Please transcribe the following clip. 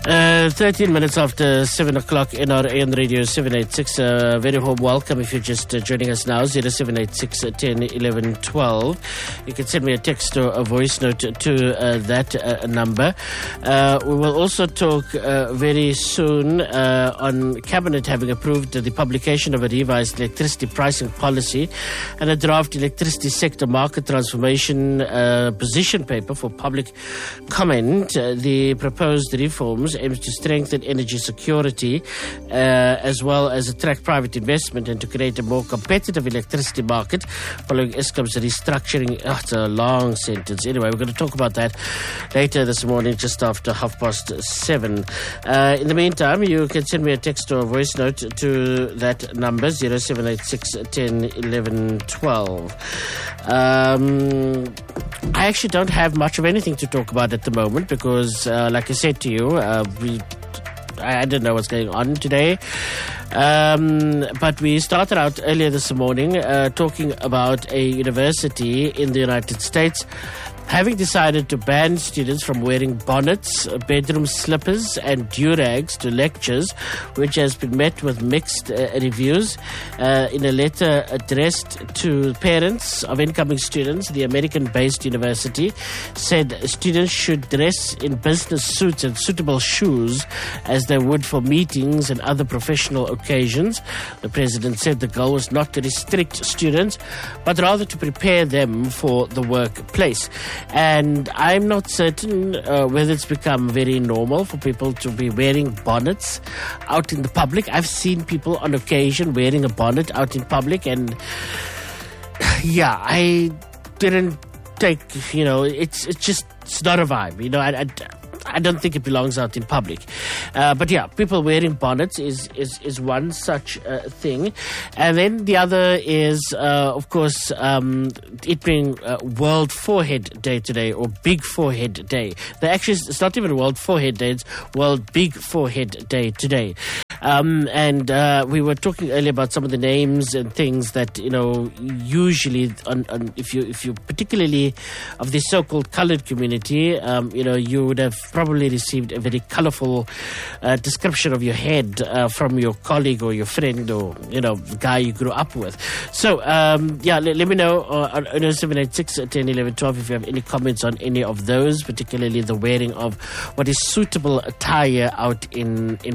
13 minutes after 7 o'clock NRN Radio 786. Very warm welcome if you're just joining us now. 0786 10 11 12. You can send me a text or a voice note to that number. We will also talk very soon on Cabinet having approved the publication of a revised electricity pricing policy and a draft electricity sector market transformation position paper for public comment. The proposed reforms aims to strengthen energy security as well as attract private investment and to create a more competitive electricity market following Eskom's restructuring. It's a long sentence. Anyway, we're going to talk about that later this morning just after 7:30. In the meantime, you can send me a text or a voice note to that number 0786 10 11 12. I actually don't have much of anything to talk about at the moment because, like I said to you, I don't know what's going on today. But we started out earlier this morning talking about a university in the United States having decided to ban students from wearing bonnets, bedroom slippers and durags to lectures, which has been met with mixed reviews. In a letter addressed to parents of incoming students, the American-based university said students should dress in business suits and suitable shoes as they would for meetings and other professional occasions. The president said the goal was not to restrict students, but rather to prepare them for the workplace. And I'm not certain whether it's become very normal for people to be wearing bonnets out in the public. I've seen people on occasion wearing a bonnet out in public, and yeah, I didn't take, it's not a vibe. I don't think it belongs out in public. But yeah, people wearing bonnets is one such thing. And then the other is, of course, it being World Forehead Day today, or Big Forehead Day. It's not even World Forehead Day, it's World Big Forehead Day today. And we were talking earlier about some of the names and things that, usually, if you particularly of the so-called colored community, you would have probably received a very colorful description of your head from your colleague or your friend or, the guy you grew up with. So, let me know on 0786 10 11 12 if you have any comments on any of those, particularly the wearing of what is suitable attire out in